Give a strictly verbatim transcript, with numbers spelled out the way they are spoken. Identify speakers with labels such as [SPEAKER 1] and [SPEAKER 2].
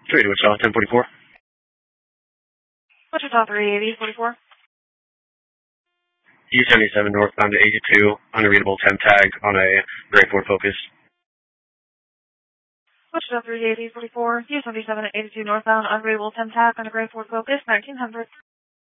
[SPEAKER 1] three to Wichita, ten forty-four.
[SPEAKER 2] Wichita three eighty, forty-four.
[SPEAKER 1] U seventy-seven northbound to eighty-two, unreadable temp tag on a gray Ford Focus.
[SPEAKER 2] Wichita three eighty, forty-four. U seventy-seven at eighty-two northbound, unreadable temp tag on a gray Ford Focus, nineteen hundred.